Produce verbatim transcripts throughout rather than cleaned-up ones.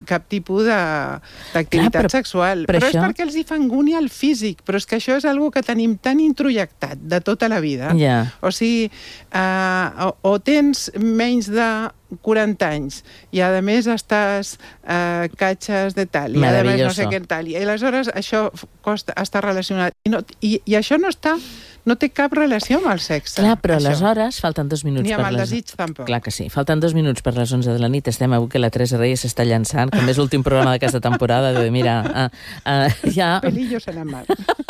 cap tipus d'activitat sexual. Però, però això... és perquè els hi fa angúnia el físic, però és que això és algo que tenim tan introjectat de tota la vida. Yeah. O sigui, uh, o, o tens menys de quaranta anys i a més estàs uh, catxes de tal i a més no sé què tal, i aleshores això costa, està relacionat i, no, i, i això no està no té cap relació amb el sexe. Clar, però això. Aleshores falten dos minuts ni per amb el les... desig tampoc. Clar que sí, falten dos minuts per les onze de la nit, estem avui que la Teresa Reyes s'està llançant, que és l'últim programa d'aquesta temporada, de mira, uh, uh, ja... Pelillos a la mar.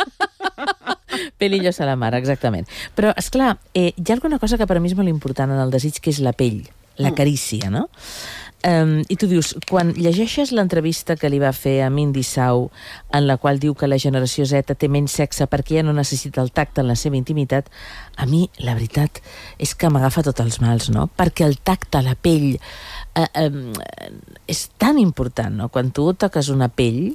Pelillos a la mar, exactament. Però, esclar, eh, hi ha alguna cosa que per a mi és molt important en el desig, que és la pell, la carícia, no? Um, I tu dius, quan llegeixes l'entrevista que li va fer a Mindy Sau, en la qual diu que la generació Z té menys sexe perquè ja no necessita el tacte en la seva intimitat, a mi, la veritat, és que m'agafa tots els mals, no? Perquè el tacte, la pell, eh, eh, és tan important, no? Quan tu toques una pell,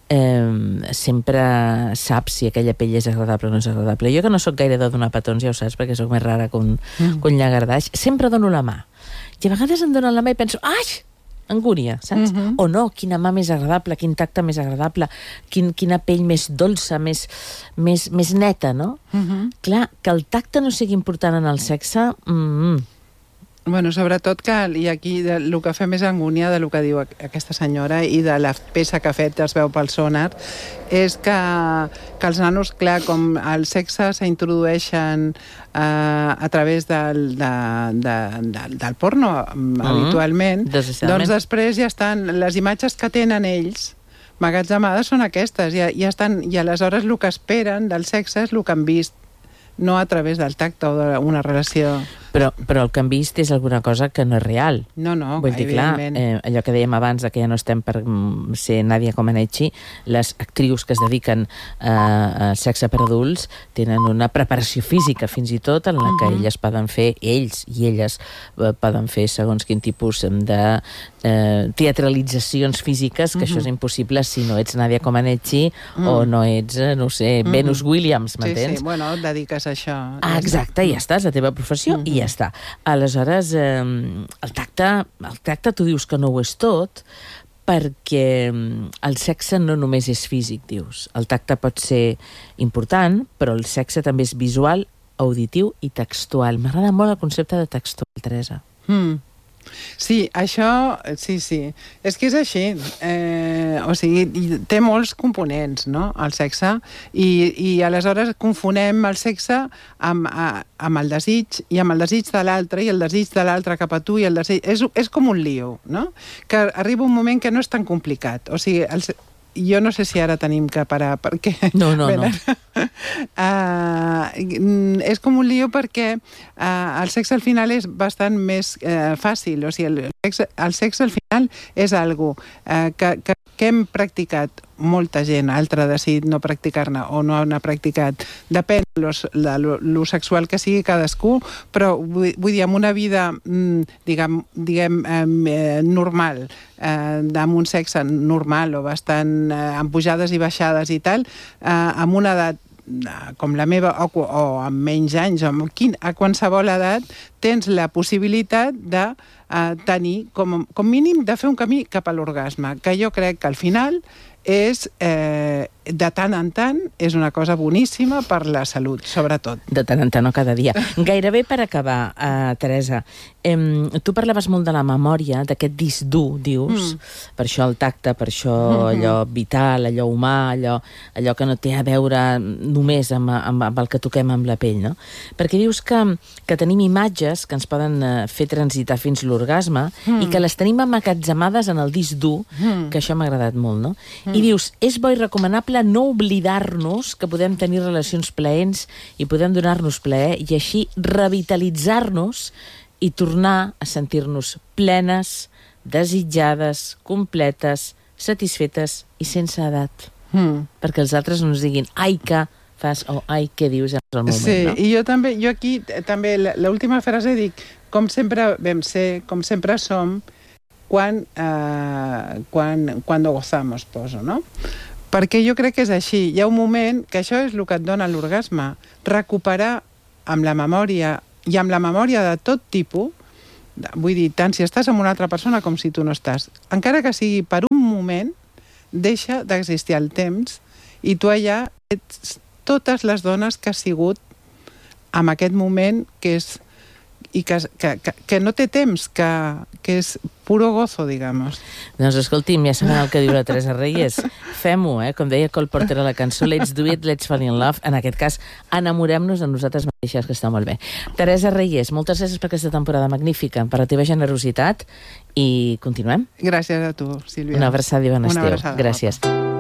Eh, sempre saps si aquella pell és agradable o no és agradable. Jo que no sóc gaire de donar petons, ja ho saps, perquè sóc més rara que un, mm. que un llagardaix, sempre dono la mà. I a vegades em donen la mà i penso, ai, angúnia, saps? Mm-hmm. O no, quina mà més agradable, quin tacte més agradable, quin, quina pell més dolça, més, més, més neta, no? Mm-hmm. Clar, que el tacte no sigui important en el sexe... Mm, Bueno, sobretot que, i aquí el que fa més angúnia de lo que diu aquesta senyora i de la peça que ha fet es veu pel sonar, és que, que els nanos, clar, com el sexe s'introdueixen eh, a través del, de, de, de, del porno, mm-hmm. habitualment, doncs després ja estan, les imatges que tenen ells magatzemades són aquestes, i, i, estan, i aleshores el que esperen del sexe és el que han vist, no a través del tacte o d'una relació... Però, però el que hem vist és alguna cosa que no és real. No, no, Vull dir, clar, eh, allò que dèiem abans, que ja no estem per ser Nadia Comaneci, les actrius que es dediquen eh, a sexe per adults tenen una preparació física, fins i tot, en la que uh-huh. elles poden fer, ells i elles eh, poden fer segons quin tipus de eh, teatralitzacions físiques, que uh-huh. això és impossible si no ets Nadia Comaneci uh-huh. o no ets, no sé, uh-huh. Venus Williams, m'entens? Sí, sí, bueno, et dediques a això. Ah, exacte, ja està, és la teva professió uh-huh. i ja està. Aleshores, eh, el tacte, el tacte tu dius que no ho és tot, perquè el sexe no només és físic, dius. El tacte pot ser important, però el sexe també és visual, auditiu i textual. M'agrada molt el concepte de textual, Teresa. Mm. Sí, això, sí, sí. És que és així. Eh, o sigui, té molts components, no?, el sexe, i, i aleshores confonem el sexe amb, a, amb el desig, i amb el desig de l'altre, i el desig de l'altre cap a tu, i el desig... És, és com un lío, no?, que arriba un moment que no és tan complicat. O sigui, el, jo no sé si ara tenim que parar, perquè... No, no, no. Uh, és com un lío perquè uh, el sexe al final és bastant més uh, fàcil. O sigui, el sexe, el sexe al final és algo uh, que, que, que hem practicat molta gent, altra ha decidit no practicar-ne o no n'ha practicat, depèn de lo, lo, lo sexual que sigui cadascú, però vull, vull dir, amb una vida diguem, diguem eh, normal, eh, amb un sexe normal o bastant eh, amb pujades i baixades i tal, eh, amb una edat com la meva, o, o amb menys anys, o amb quin, a qualsevol edat, tens la possibilitat de uh, tenir, com, com mínim, de fer un camí cap a l'orgasme, que jo crec que al final és, eh, de tant en tant, és una cosa boníssima per la salut, sobretot. De tant en tant, no cada dia. Gairebé per acabar, uh, Teresa, em, tu parlaves molt de la memòria, d'aquest disc dur, dius, mm. per això el tacte, per això mm-hmm. allò vital, allò humà, allò, allò que no té a veure només amb, amb, amb el que toquem amb la pell, no? Perquè dius que, que tenim imatges que ens poden uh, fer transitar fins l'orgasme mm. i que les tenim amagatzemades en el disc dur, mm. que això m'ha agradat molt, no? Mm. I dius, és bo i recomanable no oblidar-nos que podem tenir relacions plaents i podem donar-nos plaer i així revitalitzar-nos i tornar a sentir-nos plenes, desitjades, completes, satisfetes i sense edat. Mm. Perquè els altres no ens diguin ai que fas o ai que dius en el moment, sí, no? I jo també, jo aquí també l'última frase dic, com sempre vam ser, com sempre som, quan, eh, quan, cuando gozamos, poso, no? Perquè jo crec que és així. Hi ha un moment que això és el que et dona l'orgasme. Recuperar amb la memòria, i amb la memòria de tot tipus, vull dir, tant si estàs amb una altra persona com si tu no estàs, encara que sigui per un moment deixa d'existir el temps i tu allà ets totes les dones que has sigut en aquest moment que és i que, que, que, que no té temps, que, que és puro gozo, digamos. Doncs escolti'm, ja sabem el que diu la Teresa Reyes. Fem-ho, eh? Com deia Cole Porter a la cançó, let's do it, let's fall in love. En aquest cas, enamorem-nos de nosaltres mateixes, que està molt bé. Teresa Reyes, moltes gràcies per aquesta temporada magnífica, per la teva generositat, i continuem. Gràcies a tu, Sílvia. Una abraçada i bon estiu. Una abraçada. Gràcies.